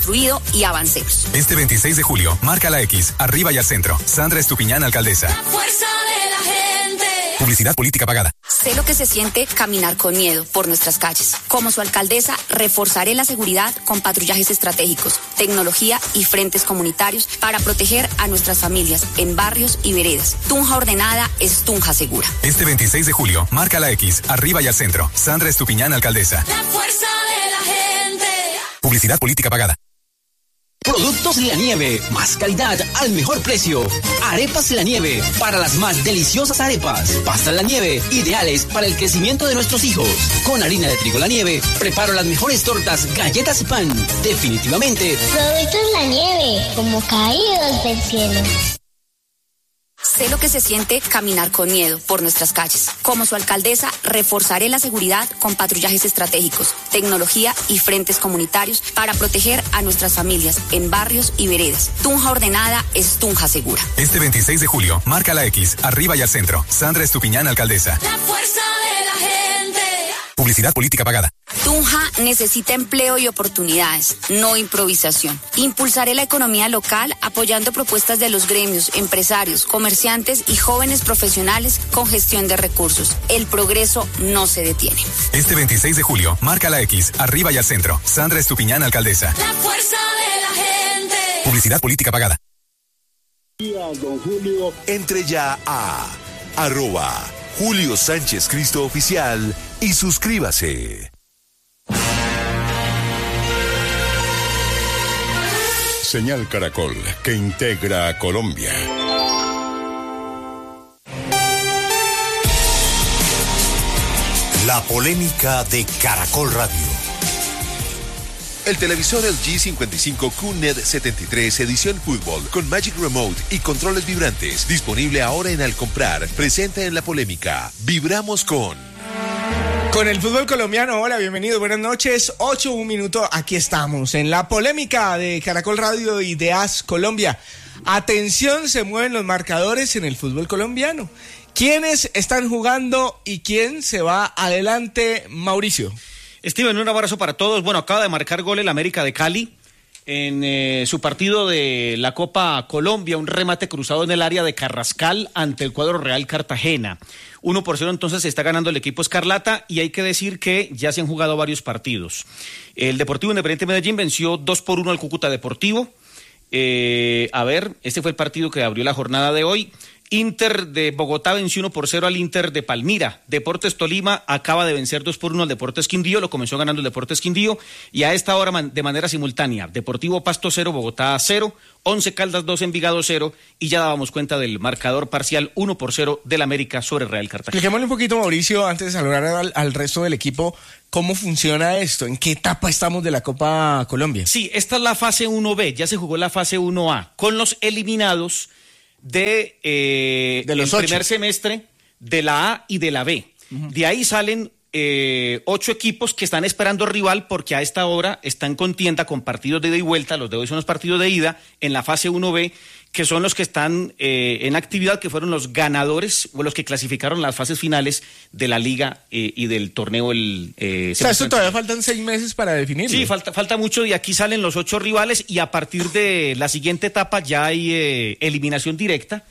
construido y avancemos. Este 26 de julio, marca la X, arriba y al centro. Sandra Estupiñán, alcaldesa. La fuerza de la gente. Publicidad política pagada. Sé lo que se siente caminar con miedo por nuestras calles. Como su alcaldesa, reforzaré la seguridad con patrullajes estratégicos, tecnología y frentes comunitarios para proteger a nuestras familias en barrios y veredas. Tunja ordenada es Tunja segura. Este 26 de julio, marca la X, arriba y al centro. Sandra Estupiñán, alcaldesa. La fuerza de la gente. Publicidad política pagada. Productos La Nieve, más calidad al mejor precio. Arepas La Nieve, para las más deliciosas arepas. Pastas La Nieve, ideales para el crecimiento de nuestros hijos. Con harina de trigo La Nieve, preparo las mejores tortas, galletas y pan. Definitivamente. Productos La Nieve, como caídos del cielo. Sé lo que se siente caminar con miedo por nuestras calles. Como su alcaldesa, reforzaré la seguridad con patrullajes estratégicos, tecnología y frentes comunitarios para proteger a nuestras familias en barrios y veredas. Tunja ordenada es Tunja segura. Este 26 de julio, marca la X, arriba y al centro. Sandra Estupiñán, alcaldesa. La fuerza de la gente. Publicidad política pagada. Tunja necesita empleo y oportunidades, no improvisación. Impulsaré la economía local apoyando propuestas de los gremios, empresarios, comerciantes y jóvenes profesionales con gestión de recursos. El progreso no se detiene. Este 26 de julio, marca la X, arriba y al centro. Sandra Estupiñán, alcaldesa. La fuerza de la gente. Publicidad política pagada. Don Julio. Entre ya a @Julio Sánchez Cristo Oficial y suscríbase. Señal Caracol, que integra a Colombia. La polémica de Caracol Radio. El televisor LG 55 QNED 73 edición fútbol con Magic Remote y controles vibrantes, disponible ahora en Al Comprar, presenta en la polémica. Vibramos con el fútbol colombiano. Hola, bienvenidos, buenas noches. 8:01, aquí estamos en la polémica de Caracol Radio y de AS Colombia. Atención, se mueven los marcadores en el fútbol colombiano. ¿Quiénes están jugando y quién se va adelante, Mauricio? Steven, un abrazo para todos. Bueno, acaba de marcar gol el América de Cali en su partido de la Copa Colombia, un remate cruzado en el área de Carrascal ante el cuadro Real Cartagena. 1-0 entonces se está ganando el equipo Escarlata y hay que decir que ya se han jugado varios partidos. El Deportivo Independiente Medellín venció 2-1 al Cúcuta Deportivo. Este fue el partido que abrió la jornada de hoy. Inter de Bogotá venció 1-0 al Inter de Palmira. Deportes Tolima acaba de vencer 2-1 al Deportes Quindío, lo comenzó ganando el Deportes Quindío, y a esta hora de manera simultánea, Deportivo Pasto 0, Bogotá 0, 11 Caldas 2, Envigado 0, y ya dábamos cuenta del marcador parcial 1-0 del América sobre Real Cartagena. Expliquémosle un poquito, Mauricio, antes de saludar al resto del equipo, ¿cómo funciona esto? ¿En qué etapa estamos de la Copa Colombia? Sí, esta es la fase 1B, ya se jugó la fase 1A, con los eliminados de los primer semestre de la A y de la B. Uh-huh. De ahí salen 8 equipos que están esperando rival porque a esta hora están en contienda con partidos de ida y vuelta. Los de hoy son los partidos de ida en la fase 1B, que son los que están en actividad, que fueron los ganadores o los que clasificaron las fases finales de la liga y del torneo. O sea, esto todavía faltan 6 meses para definirlo. Sí, falta mucho, y aquí salen los 8 rivales, y a partir de la siguiente etapa ya hay eliminación directa.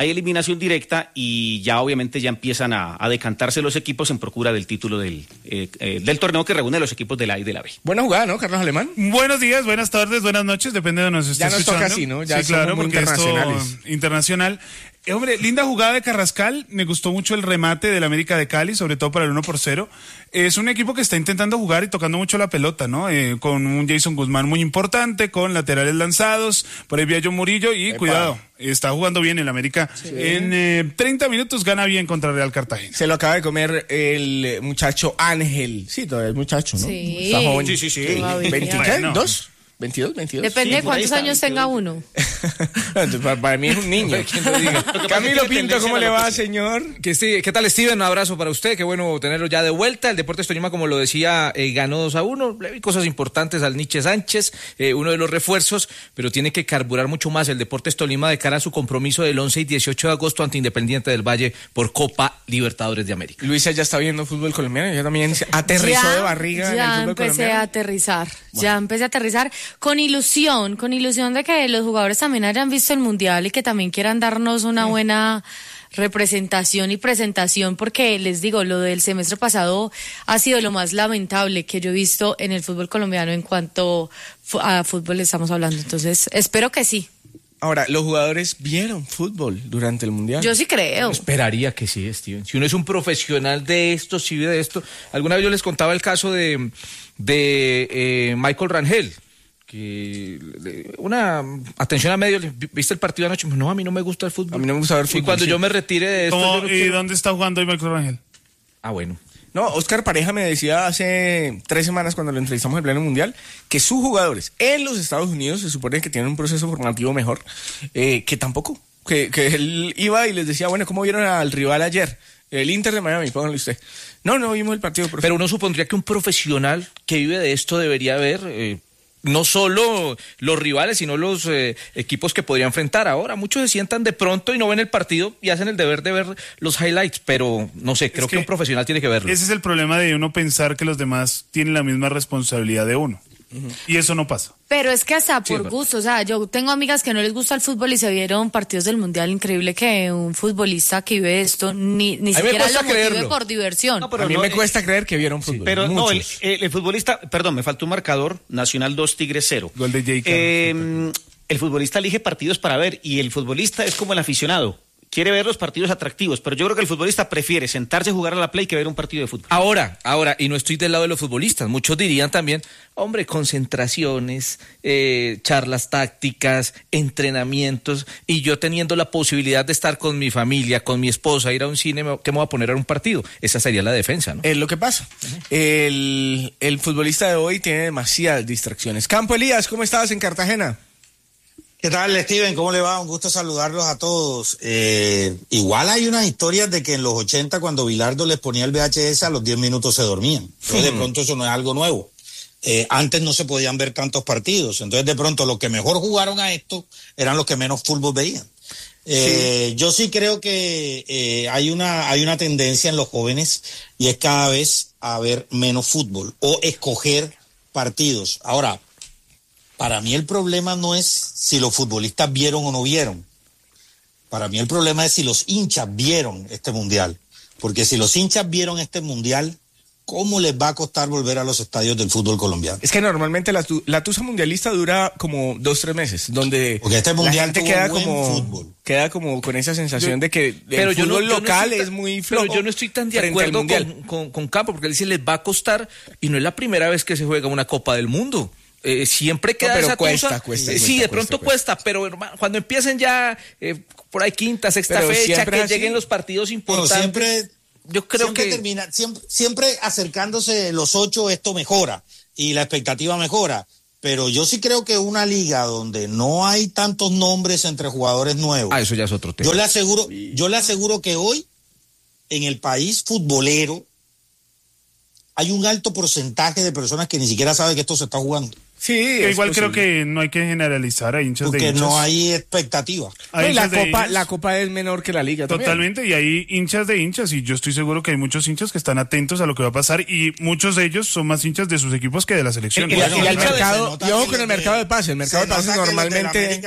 Y ya obviamente ya empiezan a decantarse los equipos en procura del título del torneo que reúne los equipos de la A y de la B. Buena jugada, ¿no, Carlos Alemán? Buenos días, buenas tardes, buenas noches, depende de donde nos esté escuchando. Ya nos toca así, ¿no? Ya sí, claro, porque internacionales. Esto internacional. Hombre, linda jugada de Carrascal, me gustó mucho el remate del América de Cali, sobre todo para el 1-0. Es un equipo que está intentando jugar y tocando mucho la pelota, ¿no? Con un Jason Guzmán muy importante, con laterales lanzados, por ahí vi a John Murillo y cuidado, está jugando bien el América. Sí. En 30 minutos gana bien contra Real Cartagena. Se lo acaba de comer el muchacho Ángel. Sí, todavía es muchacho, ¿no? Sí. Está joven. Sí. ¿22? 22. Depende de cuántos años tenga uno. Para mí es un niño. Camilo Pinto, ¿cómo le va, señor? ¿Qué tal, Steven? Un abrazo para usted. Qué bueno tenerlo ya de vuelta. El Deportes Tolima, como lo decía, ganó 2-1. Le vi cosas importantes al Nietzsche Sánchez, uno de los refuerzos, pero tiene que carburar mucho más el Deportes Tolima de cara a su compromiso del 11 y 18 de agosto ante Independiente del Valle por Copa Libertadores de América. Luisa ya está viendo fútbol colombiano. Ya también aterrizó de barriga en el fútbol colombiano. Ya empecé a aterrizar. con ilusión de que los jugadores también hayan visto el Mundial y que también quieran darnos una buena representación y presentación, porque les digo, lo del semestre pasado ha sido lo más lamentable que yo he visto en el fútbol colombiano en cuanto a fútbol estamos hablando. Entonces, espero que sí. Ahora, ¿los jugadores vieron fútbol durante el Mundial? Yo sí creo. Esperaría que sí, Steven. Si uno es un profesional de esto, si vive de esto. Alguna vez yo les contaba el caso de Michael Rangel, que una atención a medios, ¿viste el partido anoche? No, a mí no me gusta el fútbol. A mí no me gusta ver fútbol. Y cuando yo me retire de esto... ¿Y dónde está jugando hoy Michael Rangel? Ah, bueno. No, Oscar Pareja me decía hace 3 semanas cuando lo entrevistamos en pleno mundial que sus jugadores en los Estados Unidos se supone que tienen un proceso formativo mejor, que tampoco, que él iba y les decía, bueno, ¿cómo vieron al rival ayer? El Inter de Miami, pónganle usted. No vimos el partido. Pero uno supondría que un profesional que vive de esto debería ver... no solo los rivales, sino los equipos que podría enfrentar. Ahora, muchos se sientan de pronto y no ven el partido y hacen el deber de ver los highlights, pero no sé, creo que un profesional tiene que verlo. Ese es el problema de uno pensar que los demás tienen la misma responsabilidad de uno. Y eso no pasa. Pero es que hasta por gusto, o sea, yo tengo amigas que no les gusta el fútbol y se vieron partidos del Mundial. Increíble que un futbolista que vive esto ni siquiera lo motive por diversión. No, pero a mí me cuesta creer que vieron fútbol. Sí, pero muchos. No, el futbolista, perdón, me faltó un marcador, Nacional 2, Tigres 0. Gol de Jay El futbolista elige partidos para ver y el futbolista es como el aficionado. Quiere ver los partidos atractivos, pero yo creo que el futbolista prefiere sentarse a jugar a la play que ver un partido de fútbol. Ahora, y no estoy del lado de los futbolistas, muchos dirían también, hombre, concentraciones, charlas tácticas, entrenamientos, y yo teniendo la posibilidad de estar con mi familia, con mi esposa, ir a un cine, ¿qué me voy a poner a un partido? Esa sería la defensa, ¿no? Es lo que pasa. El futbolista de hoy tiene demasiadas distracciones. Campo Elías, ¿cómo estabas en Cartagena? ¿Qué tal, Steven? ¿Cómo le va? Un gusto saludarlos a todos. Igual hay unas historias de que en los 80, cuando Bilardo les ponía el VHS, a los 10 minutos se dormían. Entonces, de pronto eso no es algo nuevo. Antes no se podían ver tantos partidos. Entonces, de pronto, los que mejor jugaron a esto eran los que menos fútbol veían. Yo sí creo que hay una tendencia en los jóvenes y es cada vez a ver menos fútbol o escoger partidos. Ahora, para mí el problema no es si los futbolistas vieron o no vieron. Para mí el problema es si los hinchas vieron este mundial. Porque si los hinchas vieron este mundial, ¿cómo les va a costar volver a los estadios del fútbol colombiano? Es que normalmente la tusa mundialista dura como 2-3 meses, donde porque este mundial la gente queda como con esa sensación de que el fútbol local es muy flojo. Pero yo no estoy tan de acuerdo con Campo, porque él dice les va a costar, y no es la primera vez que se juega una Copa del Mundo. Siempre queda pero esa cuesta, sí, de pronto cuesta, pero hermano, cuando empiecen ya por ahí quinta, sexta fecha, que lleguen los partidos importantes, yo creo que siempre acercándose los 8 esto mejora y la expectativa mejora, pero yo sí creo que una liga donde no hay tantos nombres entre jugadores nuevos, eso ya es otro tema. Yo le aseguro que hoy en el país futbolero hay un alto porcentaje de personas que ni siquiera saben que esto se está jugando. Sí, igual creo que no hay que generalizar a hinchas porque de hinchas. Porque no hay expectativa. La copa es menor que la liga. Totalmente, también. Y hay hinchas de hinchas, y yo estoy seguro que hay muchos hinchas que están atentos a lo que va a pasar, y muchos de ellos son más hinchas de sus equipos que de la selección. Y el mercado, y ojo con el mercado de pases. El mercado de pases normalmente...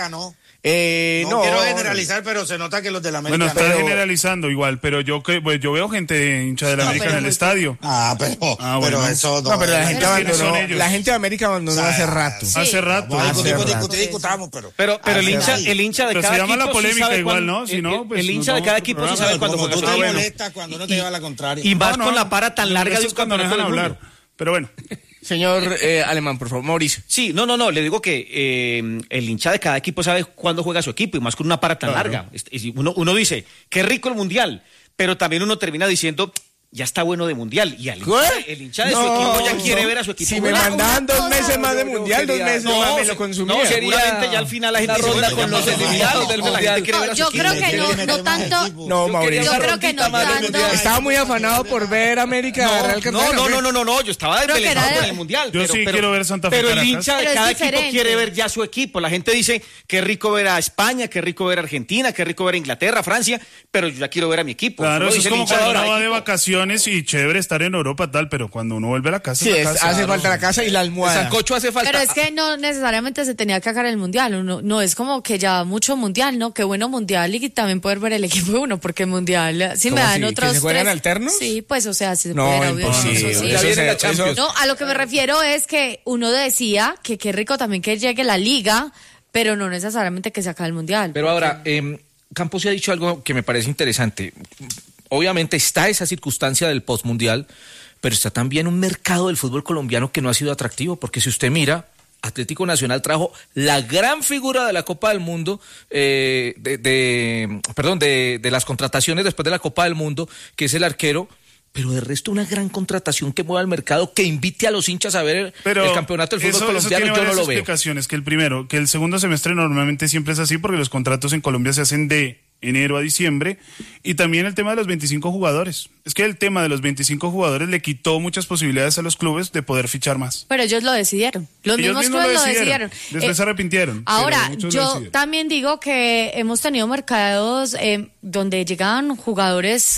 No quiero generalizar, pero se nota que los de la América... Bueno, está generalizando igual, pero yo veo gente hincha de la América en el estadio. Pero eso no. No, pero la gente abandonó. La gente de América abandonó hace rato. Sí. Hace rato. Discutamos, pero el hincha de cada equipo... se llama la polémica igual, ¿no? Si no, pues el hincha de cada equipo sí sabe cuándo juega. Tú te molestas cuando no te lleva la contraria. Y vas con la para tan larga de un campeonato del mundo. Pero bueno... Señor Alemán, por favor, Mauricio. Sí, no, le digo que el hincha de cada equipo sabe cuándo juega su equipo, y más con una para tan larga. Uno dice, qué rico el mundial, pero también uno termina diciendo, ya está bueno de mundial, y el hincha de su equipo ya quiere ver a su equipo. Si me mandaban 2 meses más de mundial, 2 meses más me lo consumía. No, seguramente ya al final la gente ronda con los eliminados del mundial. Yo creo que no tanto. No, Mauricio. Yo creo que no tanto. Estaba muy afanado por ver América Real Cartagena. No, yo estaba despelejado con el mundial. Yo sí quiero ver Santa Fe. Pero el hincha de cada equipo quiere ver ya su equipo. La gente dice, qué rico ver a España, qué rico ver a Argentina, qué rico ver a Inglaterra, Francia, pero yo ya quiero ver a mi equipo. Claro, eso es como cuando uno va de vacaciones vacaciones y chévere estar en Europa, tal, pero cuando uno vuelve a la casa... Sí, hace falta la casa y la almohada. El sancocho hace falta. Pero es que no necesariamente se tenía que acabar el mundial. Uno, no es como que ya mucho mundial, ¿no? Qué bueno mundial y también poder ver el equipo de uno, porque mundial, si me dan otros. ¿Que se juegan 3, alternos? Sí, pues, o sea, si se no, puede, obvio. imposible. Sí. Ya viene la Champions. No, a lo que me refiero es que uno decía que qué rico también que llegue la liga, pero no necesariamente que se acabe el mundial. Pero ahora, Campos se ha dicho algo que me parece interesante. Obviamente está esa circunstancia del postmundial, pero está también un mercado del fútbol colombiano que no ha sido atractivo, porque si usted mira, Atlético Nacional trajo la gran figura de la Copa del Mundo, de las contrataciones después de la Copa del Mundo, que es el arquero. Pero de resto una gran contratación que mueva al mercado, que invite a los hinchas a ver el campeonato del fútbol colombiano, yo no lo veo. Explicaciones, que el segundo semestre normalmente siempre es así porque los contratos en Colombia se hacen de enero a diciembre, y también el tema de los 25 jugadores. Es que el tema de los 25 jugadores le quitó muchas posibilidades a los clubes de poder fichar más. Pero ellos lo decidieron. Los mismos clubes lo decidieron. Después se arrepintieron. Ahora, yo también digo que hemos tenido mercados donde llegaban jugadores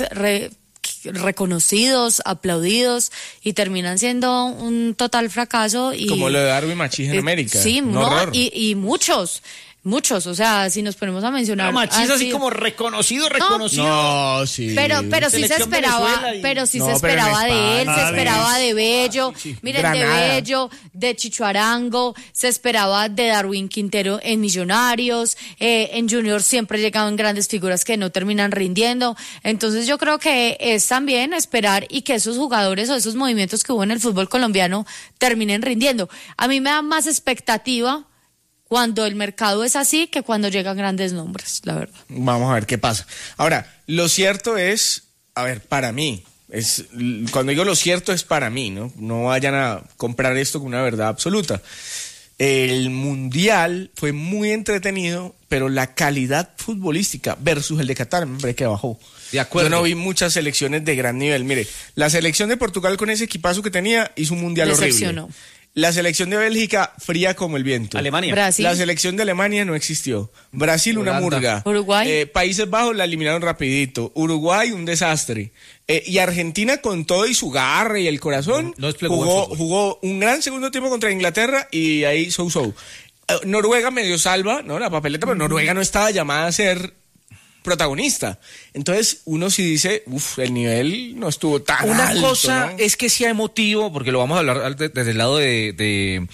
reconocidos, aplaudidos, y terminan siendo un total fracaso. Como lo de Darwin Machís en América. Sí, y muchos, o sea, si nos ponemos a mencionar. Pero Machís así como reconocido. No, sí. Pero sí se esperaba, se esperaba de él, se esperaba de Bello, miren, Granada. De Bello, de Chicho Arango, se esperaba de Darwin Quintero en Millonarios, en Junior siempre llegaban grandes figuras que no terminan rindiendo. Entonces yo creo que es también esperar y que esos jugadores o esos movimientos que hubo en el fútbol colombiano terminen rindiendo. A mí me da más expectativa cuando el mercado es así que cuando llegan grandes nombres, la verdad. Vamos a ver qué pasa. Ahora, lo cierto es, para mí, cuando digo lo cierto es para mí, ¿no? No vayan a comprar esto con una verdad absoluta. El Mundial fue muy entretenido, pero la calidad futbolística versus el de Qatar me parece que bajó. De acuerdo. Yo no vi muchas selecciones de gran nivel. Mire, la selección de Portugal con ese equipazo que tenía hizo un Mundial horrible. La selección de Bélgica, fría como el viento. Alemania. Brasil. La selección de Alemania no existió. Brasil, Holanda. una murga. Uruguay. Países Bajos la eliminaron rapidito. Uruguay, un desastre. Y Argentina, con todo y su garra y el corazón, jugó un gran segundo tiempo contra Inglaterra y ahí Noruega medio salva, ¿no? La papeleta, pero Noruega no estaba llamada a ser protagonista. Entonces uno sí dice, el nivel no estuvo tan Una alto. Una cosa, ¿no?, es que sea emotivo, porque lo vamos a hablar desde el lado de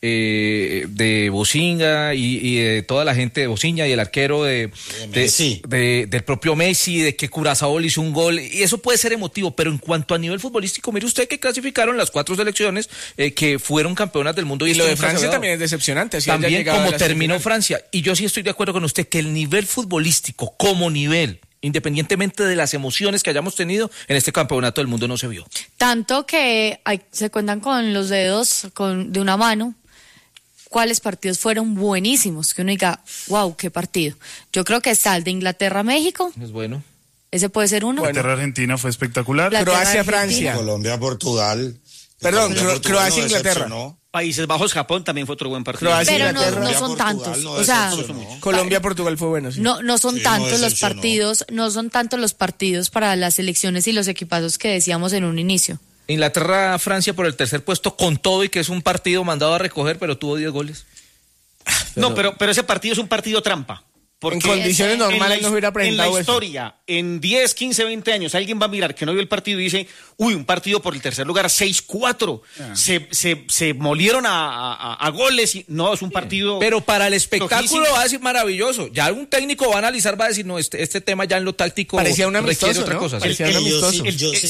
Bosinga y de toda la gente de Bosinga y el arquero del propio Messi, de que Curazao le hizo un gol, y eso puede ser emotivo, pero en cuanto a nivel futbolístico, mire usted que clasificaron las 4 selecciones que fueron campeonas del mundo. Y lo de Francia también es decepcionante. También como terminó Francia. Y yo sí estoy de acuerdo con usted que el nivel futbolístico como nivel, independientemente de las emociones que hayamos tenido en este campeonato del mundo, no se vio. Tanto que se cuentan con los dedos de una mano cuáles partidos fueron buenísimos, que uno diga, wow, qué partido. Yo creo que está el de Inglaterra-México. Es bueno. Ese puede ser uno. Inglaterra-Argentina fue espectacular. Croacia-Francia. Colombia-Portugal. Perdón, Croacia-Inglaterra. Países Bajos, Japón también fue otro buen partido. Pero no son tantos. O sea, Colombia-Portugal fue bueno, sí. No son tantos los partidos, no son tantos los partidos para las selecciones y los equipazos que decíamos en un inicio. Inglaterra-Francia por el tercer puesto con todo y que es un partido mandado a recoger, pero tuvo 10 goles. Pero ese partido es un partido trampa. Porque en condiciones normales no hubiera presentado en la historia, en 10, 15, 20 años, alguien va a mirar que no vio el partido y dice, un partido por el tercer lugar, 6-4. Se molieron a goles. Y no, es un partido. Pero para el espectáculo va a decir maravilloso. Ya algún técnico va a analizar, va a decir, no, este tema ya en lo táctico parecía un amistoso, requiere otra cosa. Parecía un amistoso.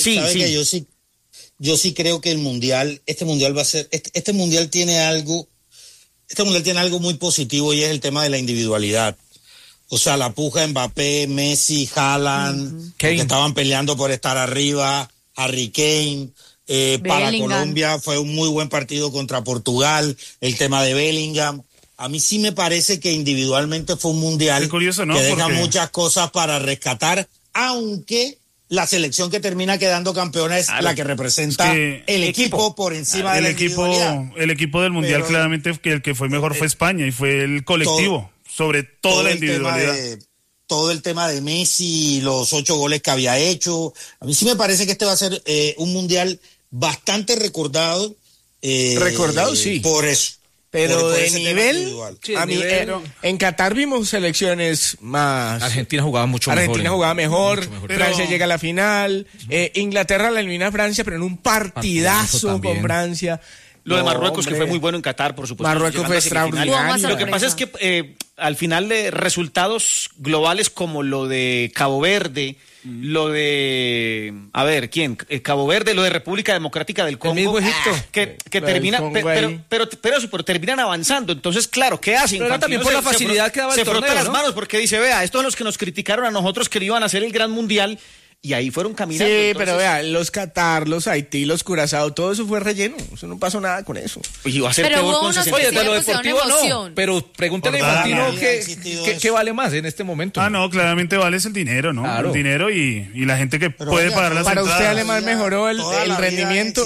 Yo sí creo que este mundial va a ser, este mundial tiene algo muy positivo, y es el tema de la individualidad. O sea, la puja Mbappé, Messi, Haaland, que estaban peleando por estar arriba, Harry Kane. Para Colombia fue un muy buen partido contra Portugal, el tema de Bellingham. A mí sí me parece que individualmente fue un mundial curioso, ¿no? Que deja muchas cosas para rescatar, aunque la selección que termina quedando campeona es la que representa el equipo por encima del equipo. El equipo del mundial, claramente, que el que fue mejor fue España, y fue el colectivo sobre toda la individualidad. todo el tema de Messi, los 8 goles que había hecho. A mí sí me parece que este va a ser un mundial bastante recordado. Recordado, sí. Por eso. Pero por de ese nivel, Sí, a mí, en Qatar vimos selecciones más. Argentina jugaba mucho mejor. Argentina jugaba mejor, Pero... Francia llega a la final, Inglaterra la elimina a Francia, pero en un partidazo con Francia. Lo de Marruecos, que fue muy bueno en Qatar, por supuesto. Marruecos fue extraordinario. Lo que pasa es que al final de resultados globales como lo de Cabo Verde, lo de... A ver, ¿quién? Cabo Verde, lo de República Democrática del Congo. El mismo Egipto. Que termina... Pero terminan avanzando. Entonces, claro, ¿qué hacen? Pero era también por la facilidad que daba el torneo, Se frota ¿no? las manos porque dice, vea, estos son los que nos criticaron a nosotros que iban a hacer el gran mundial... Y ahí fueron caminando. Sí, entonces... pero vea, los Qatar, los Haití, los Curazao, todo eso fue relleno. Eso no pasó nada con eso. Y iba a ser peor con 60. Oye, de lo deportivo no. Pero pregúntale a Infantino qué vale más en este momento. No, claramente vale es el dinero, ¿no? Claro. El dinero y la gente que puede pagar las para entradas. Usted, Alemán, mejoró el rendimiento.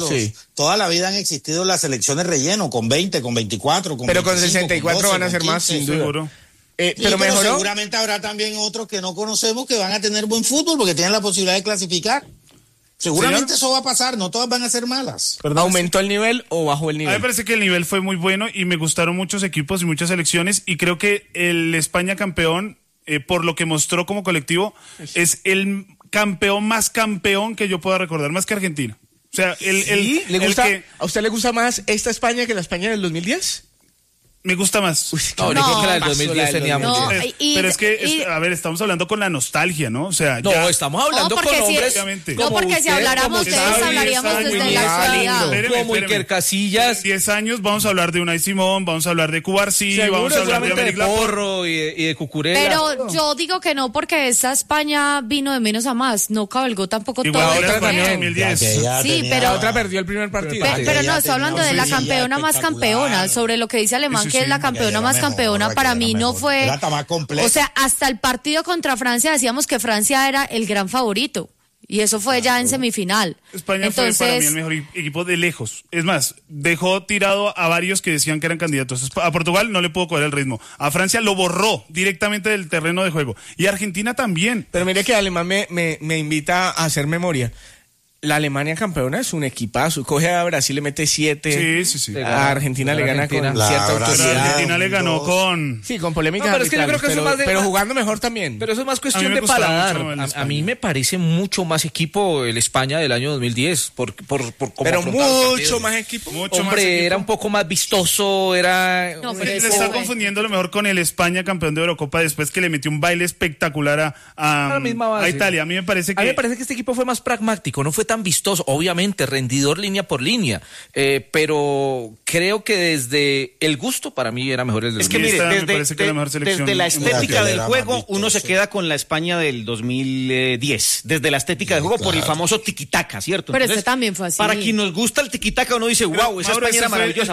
Toda la vida han existido las selecciones relleno, con 20, con 24, con pero 25, con 64 con 12, van a ser más, sin duda. Seguro. Pero mejoró. Seguramente habrá también otros que no conocemos que van a tener buen fútbol porque tienen la posibilidad de clasificar. Seguramente eso va a pasar, no todas van a ser malas. ¿Aumentó el nivel o bajó el nivel? A mí me parece que el nivel fue muy bueno y me gustaron muchos equipos y muchas selecciones y creo que el España campeón, por lo que mostró como colectivo, es el campeón más campeón que yo pueda recordar, más que Argentina. O sea, ¿Le gusta, ¿a usted le gusta más esta España que la España del 2010? Me gusta más. No, yo creo que la del 2010 tenía mucho. Pero es que, a ver, estamos hablando con la nostalgia, ¿no? O sea, no, ya... estamos hablando con hombres. No, porque si habláramos de eso, hablaríamos desde la actualidad. Como Iker Casillas. 10 años vamos a hablar de Unai Simón, vamos a hablar de Cubarsí, vamos a hablar de América Porro y de Cucurella. Pero yo digo que no, porque esa España vino de menos a más. No cabalgó tampoco igual todo el otra torneo. 2010. Sí, pero la otra perdió el primer partido. Pero no, estoy hablando de la campeona más campeona, sobre lo que dice Alemán, que es la campeona más campeona. Para mí no fue, o sea, hasta el partido contra Francia decíamos que Francia era el gran favorito y eso fue ya en semifinal. España entonces, fue para mí el mejor equipo de lejos. Es más, dejó tirado a varios que decían que eran candidatos. A Portugal no le pudo coger el ritmo. A Francia lo borró directamente del terreno de juego. Y a Argentina también. Pero mire que Alemán me invita a hacer memoria. La Alemania campeona es un equipazo. Coge a Brasil, le mete 7. Sí. A Argentina le gana con cierta autoridad. Pero Argentina le ganó con... Sí, con polémicas. No, pero es que yo creo que eso es más de... pero jugando mejor también. Pero eso es más cuestión de paladar. A mí me parece mucho más equipo el España del año 2010. Pero mucho más equipo. Hombre, era un poco más vistoso, era... No, le está confundiendo lo mejor con el España campeón de Eurocopa después que le metió un baile espectacular a Italia. A mí me parece que este equipo fue más pragmático, no fue tan vistoso, obviamente, rendidor línea por línea, pero creo que desde el gusto para mí era mejor el del... Es que mire, desde la estética del juego uno se queda con la España del 2010, desde la estética del juego por el famoso tiquitaca, ¿cierto? Pero entonces, también fue así. Para quien nos gusta el tiquitaca uno dice, wow, esa España era maravillosa,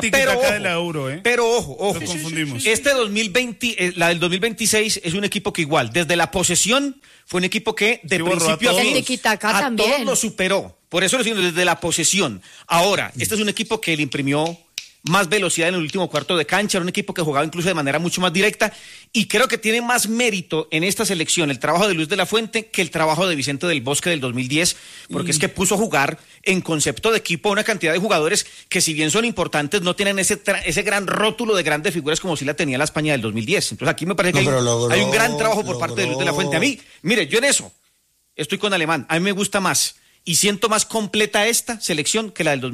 pero ojo, lo confundimos. Este 2020, la del 2026 es un equipo que igual, desde la posesión fue un equipo que de principio a fin a todos lo superó. Por eso lo siento, desde la posesión. Ahora, este es un equipo que le imprimió más velocidad en el último cuarto de cancha, era un equipo que jugaba incluso de manera mucho más directa y creo que tiene más mérito en esta selección el trabajo de Luis de la Fuente que el trabajo de Vicente del Bosque del 2010, porque es que puso a jugar en concepto de equipo una cantidad de jugadores que si bien son importantes no tienen ese gran rótulo de grandes figuras como si la tenía la España del 2010. Entonces aquí me parece que hay un gran trabajo por parte de Luis de la Fuente. A mí, mire, yo en eso estoy con Alemán, a mí me gusta más y siento más completa esta selección que la del 2010.